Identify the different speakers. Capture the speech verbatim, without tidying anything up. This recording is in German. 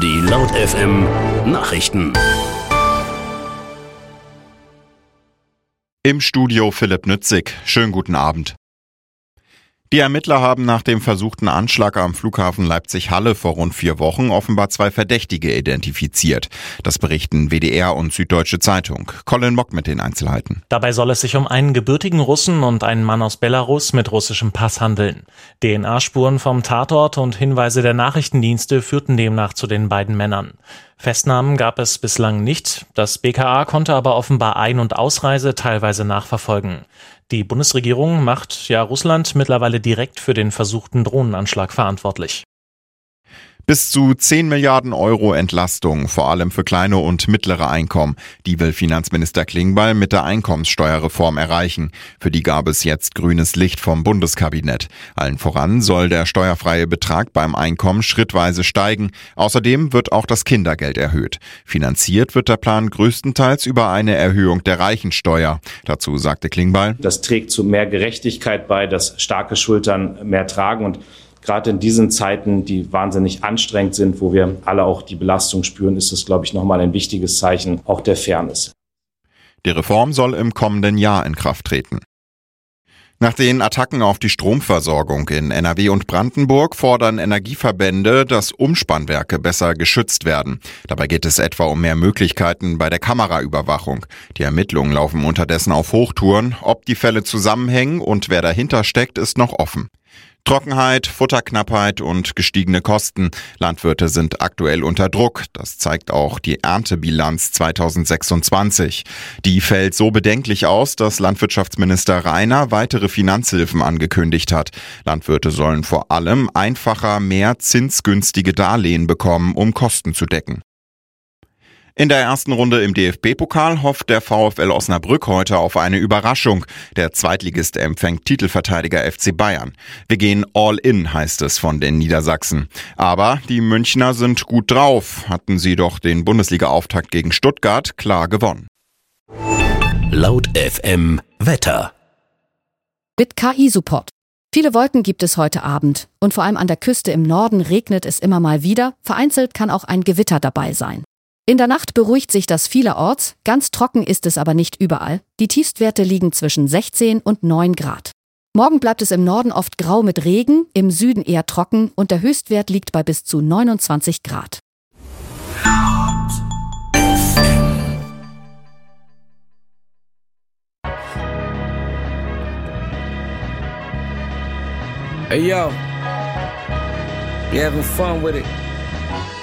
Speaker 1: Die Laut F M Nachrichten.
Speaker 2: Im Studio Philipp Nützig. Schönen guten Abend. Die Ermittler haben nach dem versuchten Anschlag am Flughafen Leipzig-Halle vor rund vier Wochen offenbar zwei Verdächtige identifiziert. Das berichten W D R und Süddeutsche Zeitung. Colin Mock mit den Einzelheiten.
Speaker 3: Dabei soll es sich um einen gebürtigen Russen und einen Mann aus Belarus mit russischem Pass handeln. D N A-Spuren vom Tatort und Hinweise der Nachrichtendienste führten demnach zu den beiden Männern. Festnahmen gab es bislang nicht. Das B K A konnte aber offenbar Ein- und Ausreise teilweise nachverfolgen. Die Bundesregierung macht ja Russland mittlerweile direkt für den versuchten Drohnenanschlag verantwortlich.
Speaker 2: Bis zu zehn Milliarden Euro Entlastung, vor allem für kleine und mittlere Einkommen. Die will Finanzminister Klingbeil mit der Einkommenssteuerreform erreichen. Für die gab es jetzt grünes Licht vom Bundeskabinett. Allen voran soll der steuerfreie Betrag beim Einkommen schrittweise steigen. Außerdem wird auch das Kindergeld erhöht. Finanziert wird der Plan größtenteils über eine Erhöhung der Reichensteuer. Dazu sagte Klingbeil:
Speaker 4: Das trägt zu mehr Gerechtigkeit bei, dass starke Schultern mehr tragen, und gerade in diesen Zeiten, die wahnsinnig anstrengend sind, wo wir alle auch die Belastung spüren, ist das, glaube ich, nochmal ein wichtiges Zeichen auch der Fairness.
Speaker 2: Die Reform soll im kommenden Jahr in Kraft treten. Nach den Attacken auf die Stromversorgung in N R W und Brandenburg fordern Energieverbände, dass Umspannwerke besser geschützt werden. Dabei geht es etwa um mehr Möglichkeiten bei der Kameraüberwachung. Die Ermittlungen laufen unterdessen auf Hochtouren. Ob die Fälle zusammenhängen und wer dahinter steckt, ist noch offen. Trockenheit, Futterknappheit und gestiegene Kosten. Landwirte sind aktuell unter Druck. Das zeigt auch die Erntebilanz zweitausendsechsundzwanzig. Die fällt so bedenklich aus, dass Landwirtschaftsminister Rainer weitere Finanzhilfen angekündigt hat. Landwirte sollen vor allem einfacher mehr zinsgünstige Darlehen bekommen, um Kosten zu decken. In der ersten Runde im D F B-Pokal hofft der VfL Osnabrück heute auf eine Überraschung. Der Zweitligist empfängt Titelverteidiger F C Bayern. Wir gehen all in, heißt es von den Niedersachsen. Aber die Münchner sind gut drauf. Hatten sie doch den Bundesliga-Auftakt gegen Stuttgart klar gewonnen.
Speaker 1: Laut F M Wetter.
Speaker 5: Mit K I-Support. Viele Wolken gibt es heute Abend. Und vor allem an der Küste im Norden regnet es immer mal wieder. Vereinzelt kann auch ein Gewitter dabei sein. In der Nacht beruhigt sich das vielerorts, ganz trocken ist es aber nicht überall. Die Tiefstwerte liegen zwischen sechzehn und neun Grad. Morgen bleibt es im Norden oft grau mit Regen, im Süden eher trocken und der Höchstwert liegt bei bis zu neunundzwanzig Grad.
Speaker 6: Hey yo, you having fun with it?